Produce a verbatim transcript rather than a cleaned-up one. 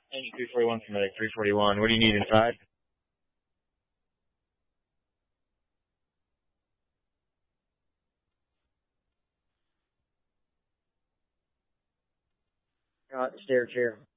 Engine three forty-one for medic, three forty-one. What do you need inside? Uh, stair chair.